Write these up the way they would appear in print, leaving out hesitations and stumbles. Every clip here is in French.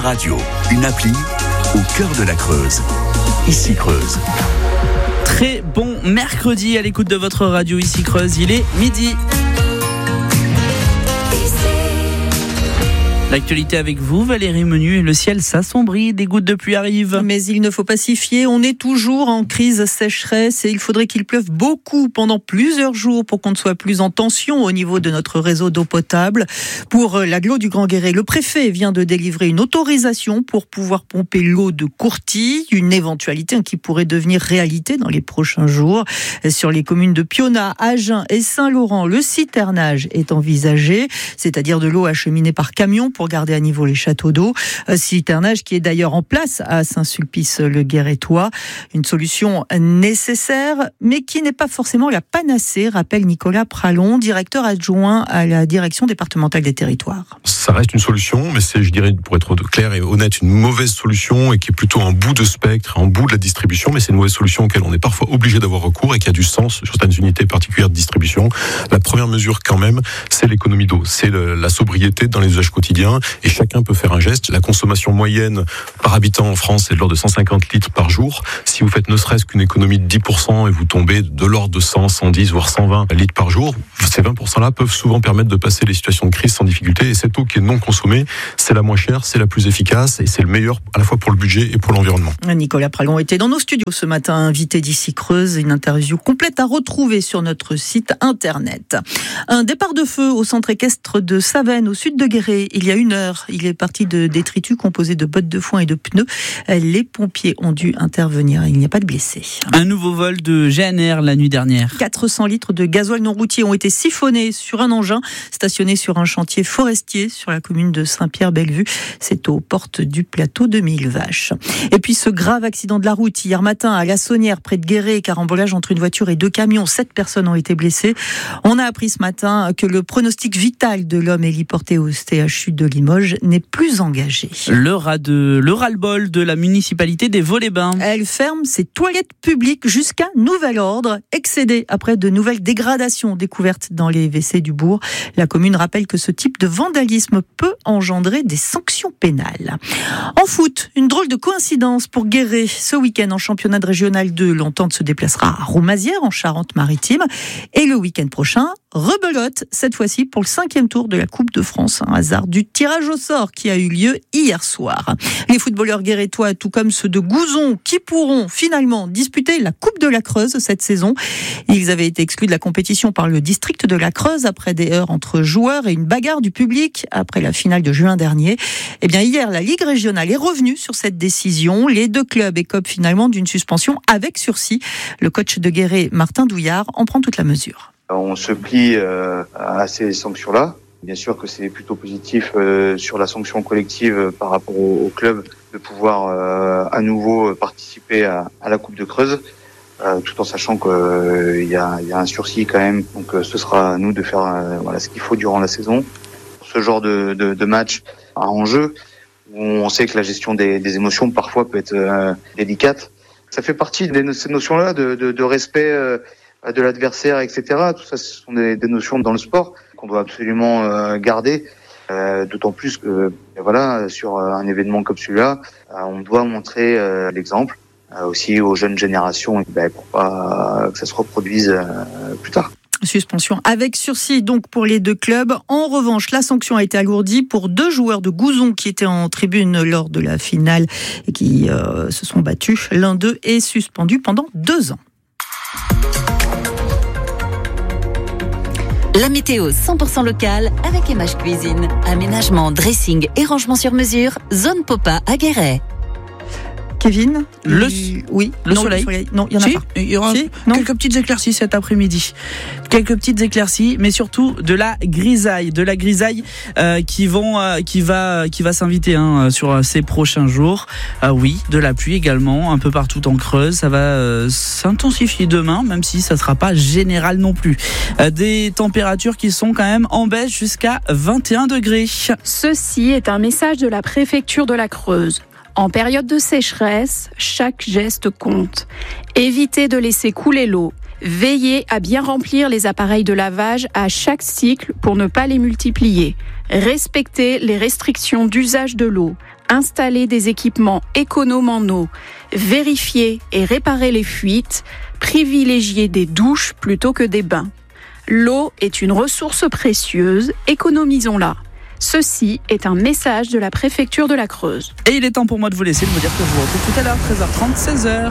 radio, une appli au cœur de la Creuse. Ici Creuse. Très bon mercredi à l'écoute de votre radio Ici Creuse, il est midi. L'actualité avec vous, Valérie Menu. Le ciel s'assombrit, des gouttes de pluie arrivent. Mais il ne faut pas s'y fier, on est toujours en crise sécheresse et il faudrait qu'il pleuve beaucoup pendant plusieurs jours pour qu'on ne soit plus en tension au niveau de notre réseau d'eau potable. Pour l'agglo du Grand Guéret, le préfet vient de délivrer une autorisation pour pouvoir pomper l'eau de Courtille, une éventualité qui pourrait devenir réalité dans les prochains jours. Sur les communes de Piona, Agen et Saint-Laurent, le citernage est envisagé, c'est-à-dire de l'eau acheminée par camion pour garder à niveau les châteaux d'eau. Citernage qui est d'ailleurs en place à Saint-Sulpice-le-Guérétois. Une solution nécessaire, mais qui n'est pas forcément la panacée, rappelle Nicolas Pralon, directeur adjoint à la direction départementale des territoires. Ça reste une solution, mais c'est, je dirais, pour être clair et honnête, une mauvaise solution et qui est plutôt en bout de spectre, en bout de la distribution, mais c'est une mauvaise solution auquel on est parfois obligé d'avoir recours et qui a du sens sur certaines unités particulières de distribution. La première mesure quand même, c'est l'économie d'eau, c'est la sobriété dans les usages quotidiens et chacun peut faire un geste. La consommation moyenne par habitant en France est de l'ordre de 150 litres par jour. Si vous faites ne serait-ce qu'une économie de 10% et vous tombez de l'ordre de 100, 110 voire 120 litres par jour, ces 20%-là peuvent souvent permettre de passer les situations de crise sans difficulté et cette eau qui est non consommée, c'est la moins chère, c'est la plus efficace et c'est le meilleur à la fois pour le budget et pour l'environnement. Nicolas Pralon était dans nos studios ce matin, invité d'Ici Creuse, une interview complète à retrouver sur notre site internet. Un départ de feu au centre équestre de Savenne, au sud de Guéret, il y a une heure. Il est parti de détritus composés de bottes de foin et de pneus. Les pompiers ont dû intervenir. Il n'y a pas de blessés. Un nouveau vol de GNR la nuit dernière. 400 litres de gasoil non routier ont été siphonnés sur un engin stationné sur un chantier forestier sur la commune de Saint-Pierre-Bellevue. C'est aux portes du plateau de Millevaches. Et puis ce grave accident de la route hier matin à La Saunière, près de Guéret, carambolage entre une voiture et deux camions. 7 personnes ont été blessées. On a appris ce matin que le pronostic vital de l'homme héliporté au CHU de Limoges n'est plus engagé. Le ras-le-bol de la municipalité des Vaux-les-Bains. Elle ferme ses toilettes publiques jusqu'à nouvel ordre, excédée après de nouvelles dégradations découvertes dans les WC du bourg. La commune rappelle que ce type de vandalisme peut engendrer des sanctions pénales. En foot, une drôle de coïncidence pour Guéret. Ce week-end, en championnat de régional 2, l'Entente se déplacera à Roumazières, en Charente-Maritime. Et le week-end prochain, rebelote, cette fois-ci pour le 5e tour de la Coupe de France. Un hasard du tirage au sort qui a eu lieu hier soir. Les footballeurs guérétois, tout comme ceux de Gouzon, qui pourront finalement disputer la Coupe de la Creuse cette saison. Ils avaient été exclus de la compétition par le district de la Creuse après des heurts entre joueurs et une bagarre du public après la finale de juin dernier. Eh bien, hier, la Ligue régionale est revenue sur cette décision. Les deux clubs écopent finalement d'une suspension avec sursis. Le coach de Guéret, Martin Douillard, en prend toute la mesure. On se plie à ces sanctions-là. Bien sûr que c'est plutôt positif sur la sanction collective par rapport au club de pouvoir à nouveau participer à la Coupe de Creuse, tout en sachant qu'il y a un sursis quand même. Donc ce sera à nous de faire ce qu'il faut durant la saison. Pour ce genre de match à enjeu, où on sait que la gestion des émotions parfois peut être délicate. Ça fait partie de ces notions-là de respect de l'adversaire, etc. Tout ça, ce sont des notions dans le sport qu'on doit absolument garder. D'autant plus que, sur un événement comme celui-là, on doit montrer l'exemple aussi aux jeunes générations, pour pas que ça se reproduise plus tard. Suspension avec sursis donc pour les deux clubs. En revanche, la sanction a été alourdie pour 2 joueurs de Gouzon qui étaient en tribune lors de la finale et qui se sont battus. L'un d'eux est suspendu pendant 2 ans. La météo 100% locale avec Emage Cuisine. Aménagement, dressing et rangement sur mesure. Zone Popa à Guéret. Kevin, le soleil. Non, il y en a pas. Il y aura quelques petites éclaircies cet après-midi. Quelques petites éclaircies, mais surtout de la grisaille, qui va s'inviter sur ces prochains jours. Oui, de la pluie également, un peu partout en Creuse. Ça va s'intensifier demain, même si ça sera pas général non plus. Des températures qui sont quand même en baisse jusqu'à 21 degrés. Ceci est un message de la préfecture de la Creuse. En période de sécheresse, chaque geste compte. Évitez de laisser couler l'eau Veillez à bien remplir les appareils de lavage à chaque cycle pour ne pas les multiplier. Respectez les restrictions d'usage de l'eau. Installez des équipements économes en eau. Vérifiez et réparez les fuites. Privilégiez des douches plutôt que des bains. L'eau est une ressource précieuse, économisons-la. Ceci est un message de la préfecture de la Creuse. Et il est temps pour moi de vous laisser, de vous dire que je vous retrouve tout à l'heure, 13h30,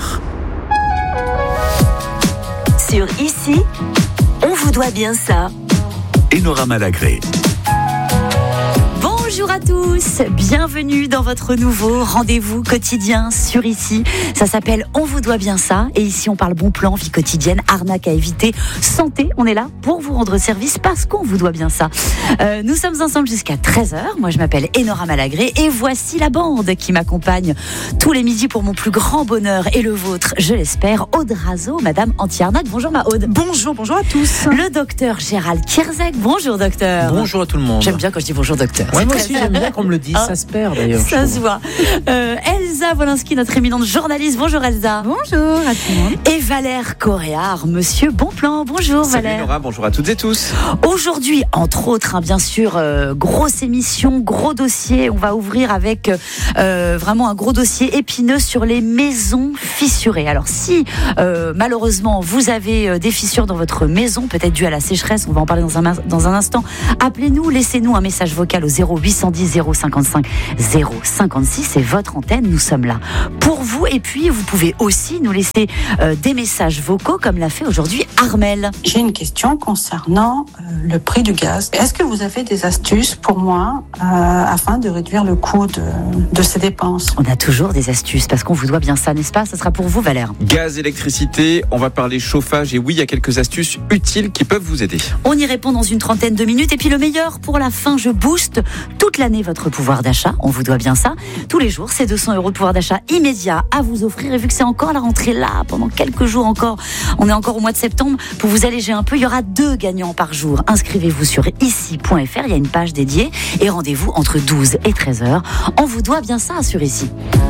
16h. Sur Ici, on vous doit bien ça. Enora Malagré. Bonjour à tous, bienvenue dans votre nouveau rendez-vous quotidien sur Ici. Ça s'appelle On vous doit bien ça. Et ici on parle bon plan, vie quotidienne, arnaque à éviter, santé. On est là pour vous rendre service parce qu'on vous doit bien ça. Nous sommes ensemble jusqu'à 13h. Moi je m'appelle Enora Malagré et voici la bande qui m'accompagne tous les midis pour mon plus grand bonheur et le vôtre, je l'espère. Aude Razo, Madame Anti-Arnaque. Bonjour ma Aude. Bonjour à tous. Le docteur Gérald Kierzek. Bonjour docteur. Bonjour à tout le monde. J'aime bien quand je dis bonjour docteur. Ouais, moi aussi j'aime bien qu'on me le dise, ça se perd d'ailleurs. Ça se voit. Elsa Wolinski, notre éminente journaliste. Bonjour Elsa. Bonjour à tout le monde. Et Valère Coréard, monsieur Bonplan. Bonjour Salut Valère. Nora, bonjour à toutes et tous. Aujourd'hui, entre autres, bien sûr, grosse émission, gros dossier. On va ouvrir avec vraiment un gros dossier épineux sur les maisons fissurées. Alors si malheureusement vous avez des fissures dans votre maison, peut-être dû à la sécheresse, on va en parler dans un instant, appelez-nous, laissez-nous un message vocal au 0810 055 056, c'est votre antenne, nous sommes là pour vous. Et puis vous pouvez aussi nous laisser des messages vocaux comme l'a fait aujourd'hui Armel. J'ai une question concernant le prix du gaz. Est-ce que vous avez des astuces pour moi afin de réduire le coût de ces dépenses? On a toujours des astuces parce qu'on vous doit bien ça, n'est-ce pas? Ça sera pour vous Valère. Gaz, électricité, on va parler chauffage et oui, il y a quelques astuces utiles qui peuvent vous aider. On y répond dans une trentaine de minutes et puis le meilleur pour la fin, je booste toute l'année votre pouvoir d'achat, on vous doit bien ça. Tous les jours, c'est 200 € de pouvoir d'achat immédiat à vous offrir et vu que c'est encore la rentrée là, pendant quelques jours encore, on est encore au mois de septembre, pour vous alléger un peu, il y aura 2 gagnants par jour. Inscrivez-vous sur ici.fr, il y a une page dédiée et rendez-vous entre 12 et 13h. On vous doit bien ça sur Ici.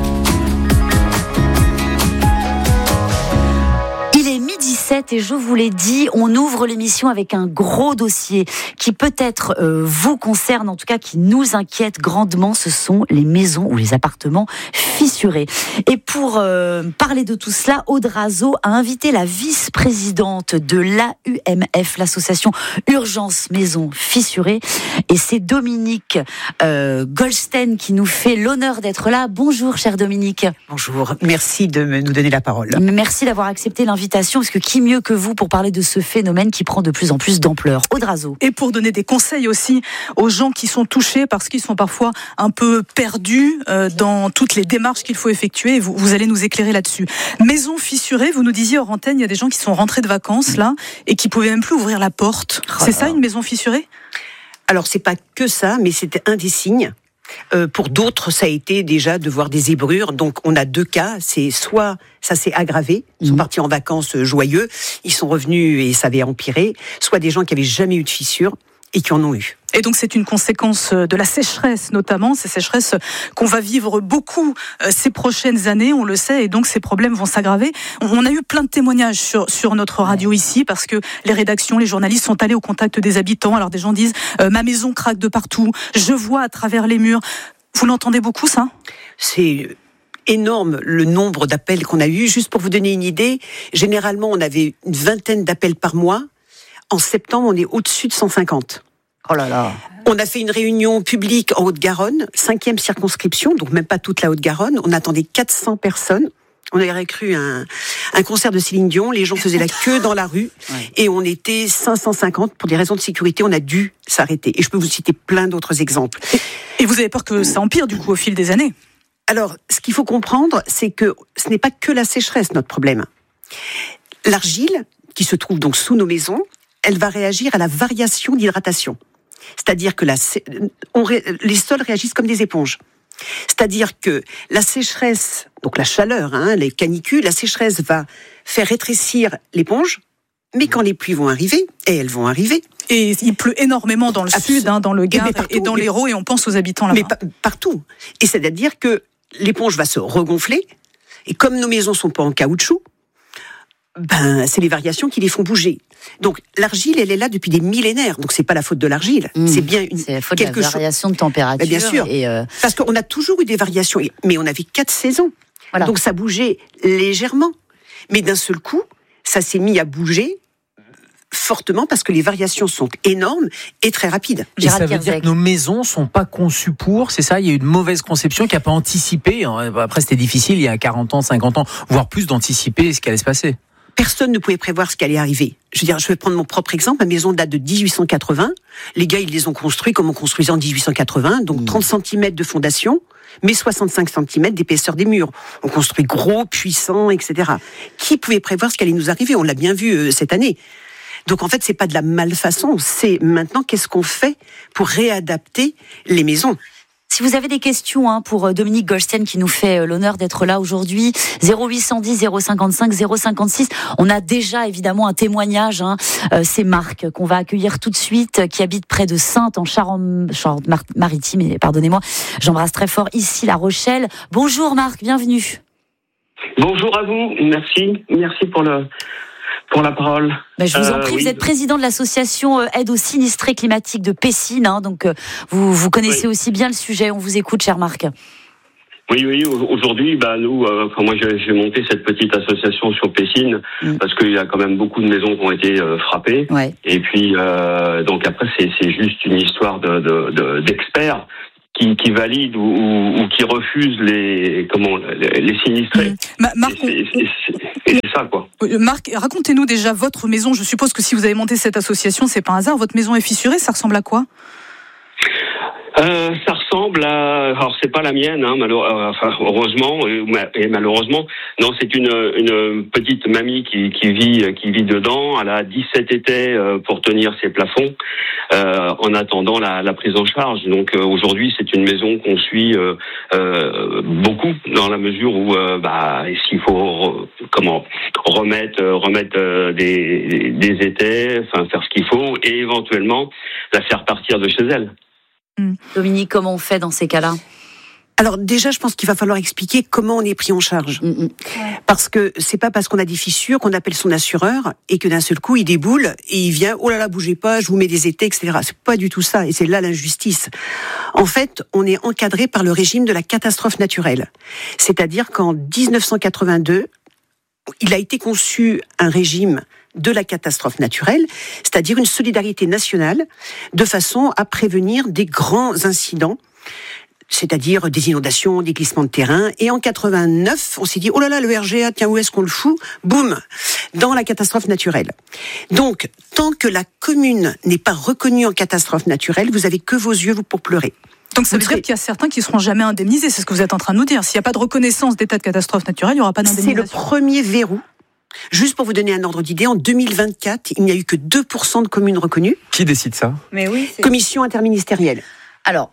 Et je vous l'ai dit, on ouvre l'émission avec un gros dossier qui peut-être vous concerne, en tout cas qui nous inquiète grandement, ce sont les maisons ou les appartements fissurés. Et pour parler de tout cela, Aude Razo a invité la vice-présidente de l'AUMF, l'association Urgence Maisons Fissurées, et c'est Dominique Goldstein qui nous fait l'honneur d'être là. Bonjour cher Dominique. Bonjour, merci de nous donner la parole. Merci d'avoir accepté l'invitation, parce que qui mieux que vous pour parler de ce phénomène qui prend de plus en plus d'ampleur. Aude Razo. Et pour donner des conseils aussi aux gens qui sont touchés parce qu'ils sont parfois un peu perdus dans toutes les démarches qu'il faut effectuer. Vous allez nous éclairer là-dessus. Maison fissurée, vous nous disiez hors antenne, il y a des gens qui sont rentrés de vacances là et qui pouvaient même plus ouvrir la porte. C'est ça une maison fissurée? Alors c'est pas que ça, mais c'était un des signes. Pour d'autres, ça a été déjà de voir des zébrures. Donc, on a 2 cas. C'est soit ça s'est aggravé, ils sont partis en vacances joyeux, ils sont revenus et ça avait empiré. Soit des gens qui avaient jamais eu de fissures et qui en ont eu. Et donc c'est une conséquence de la sécheresse notamment, ces sécheresses qu'on va vivre beaucoup ces prochaines années, on le sait, et donc ces problèmes vont s'aggraver. On a eu plein de témoignages sur notre radio ici, parce que les rédactions, les journalistes sont allés au contact des habitants. Alors des gens disent ma maison craque de partout, je vois à travers les murs. Vous l'entendez beaucoup ça? C'est énorme le nombre d'appels qu'on a eu. Juste pour vous donner une idée, généralement on avait une 20aine d'appels par mois. En septembre, on est au-dessus de 150. Oh là là. On a fait une réunion publique en Haute-Garonne, 5e circonscription, donc même pas toute la Haute-Garonne. On attendait 400 personnes. On aurait cru un concert de Céline Dion. Les gens faisaient la queue dans la rue. Ouais. Et on était 550. Pour des raisons de sécurité, on a dû s'arrêter. Et je peux vous citer plein d'autres exemples. Et vous avez peur que ça empire, du coup, au fil des années? Alors, ce qu'il faut comprendre, c'est que ce n'est pas que la sécheresse, notre problème. L'argile, qui se trouve donc sous nos maisons, elle va réagir à la variation d'hydratation. C'est-à-dire que les sols réagissent comme des éponges. C'est-à-dire que la sécheresse, donc la chaleur, les canicules, la sécheresse va faire rétrécir l'éponge, mais quand les pluies vont arriver, et elles vont arriver. Et il pleut énormément dans le sud, dans le Gard et dans l'Hérault, et on pense aux habitants là-bas. Mais partout. Et c'est-à-dire que l'éponge va se regonfler, et comme nos maisons sont pas en caoutchouc, c'est les variations qui les font bouger. Donc l'argile, elle est là depuis des millénaires. Donc c'est pas la faute de l'argile, c'est bien c'est la faute de la variation de température. Bien sûr, parce qu'on a toujours eu des variations, mais on avait 4 saisons. Voilà. Donc ça bougeait légèrement, mais d'un seul coup, ça s'est mis à bouger fortement parce que les variations sont énormes et très rapides. Et ça veut dire que nos maisons sont pas conçues pour, c'est ça, il y a eu une mauvaise conception qui n'a pas anticipé. Après c'était difficile il y a 40 ans, 50 ans, voire plus d'anticiper ce qui allait se passer. Personne ne pouvait prévoir ce qui allait arriver. Je vais prendre mon propre exemple. Ma maison date de 1880. Les gars, ils les ont construits comme on construisait en 1880, donc 30 cm de fondation, mais 65 cm d'épaisseur des murs. On construit gros, puissant, etc. Qui pouvait prévoir ce qui allait nous arriver ? On l'a bien vu cette année. Donc en fait, c'est pas de la malfaçon, c'est maintenant qu'est-ce qu'on fait pour réadapter les maisons. Si vous avez des questions pour Dominique Goldstein qui nous fait l'honneur d'être là aujourd'hui, 0810 055 056. On a déjà évidemment un témoignage. C'est Marc qu'on va accueillir tout de suite, qui habite près de Saintes en Charente-Maritime. Et pardonnez-moi, j'embrasse très fort ici La Rochelle. Bonjour Marc, bienvenue. Bonjour à vous, merci pour la parole. Je vous en prie, vous êtes président de l'association Aide aux sinistrés climatiques de Pessines, donc vous connaissez aussi bien le sujet. On vous écoute, cher Marc. Oui, aujourd'hui, nous, moi j'ai monté cette petite association sur Pessines parce qu'il y a quand même beaucoup de maisons qui ont été frappées. Ouais. Et puis, donc après, c'est juste une histoire d'experts qui valident ou qui refusent les sinistrés. Marc, c'est ça, quoi. Marc, racontez-nous déjà votre maison. Je suppose que si vous avez monté cette association, c'est pas un hasard. Votre maison est fissurée, ça ressemble à quoi ? Ça ressemble à... Alors, c'est pas la mienne, heureusement et malheureusement. Non, c'est une petite mamie qui vit dedans. Elle a 17 étais pour tenir ses plafonds en attendant la prise en charge. Donc, aujourd'hui, c'est une maison qu'on suit beaucoup dans la mesure où s'il faut remettre des étais, faire ce qu'il faut et éventuellement la faire partir de chez elle. Dominique, comment on fait dans ces cas-là ? Alors déjà, je pense qu'il va falloir expliquer comment on est pris en charge. Parce que c'est pas parce qu'on a des fissures qu'on appelle son assureur et que d'un seul coup, il déboule et il vient, oh là là, bougez pas, je vous mets des étais, etc. C'est pas du tout ça et c'est là l'injustice. En fait, on est encadré par le régime de la catastrophe naturelle. C'est-à-dire qu'en 1982, il a été conçu un régime de la catastrophe naturelle, c'est-à-dire une solidarité nationale de façon à prévenir des grands incidents, c'est-à-dire des inondations, des glissements de terrain. Et en 89, on s'est dit, oh là là, le RGA, tiens, où est-ce qu'on le fout ? Boum, dans la catastrophe naturelle. Donc, tant que la commune n'est pas reconnue en catastrophe naturelle, vous avez que vos yeux pour pleurer. Donc ça veut dire qu'il y a certains qui ne seront jamais indemnisés, c'est ce que vous êtes en train de nous dire. S'il n'y a pas de reconnaissance d'état de catastrophe naturelle, il n'y aura pas d'indemnisation. C'est le premier verrou. Juste pour vous donner un ordre d'idée, en 2024, il n'y a eu que 2% de communes reconnues. Qui décide ça ? Mais oui, commission interministérielle. Alors,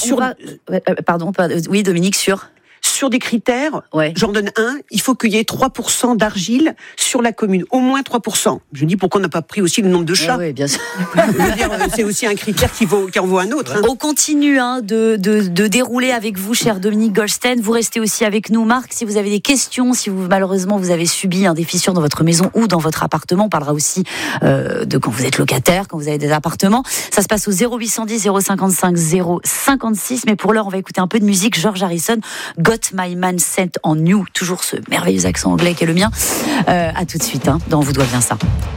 oui, Dominique, sur des critères, j'en donne un, il faut qu'il y ait 3% d'argile sur la commune, au moins 3%. Je dis pourquoi on n'a pas pris aussi le nombre de chats. Oui, bien sûr. C'est aussi un critère qui en vaut un autre. On continue de dérouler avec vous, cher Dominique Goldstein. Vous restez aussi avec nous, Marc. Si vous avez des questions, si malheureusement vous avez subi des fissures dans votre maison ou dans votre appartement, on parlera aussi de quand vous êtes locataire, quand vous avez des appartements. Ça se passe au 0810 055 056. Mais pour l'heure, on va écouter un peu de musique. George Harrison, Got My Man Sent on You, toujours ce merveilleux accent anglais qui est le mien. À tout de suite, dans Vous doit bien ça.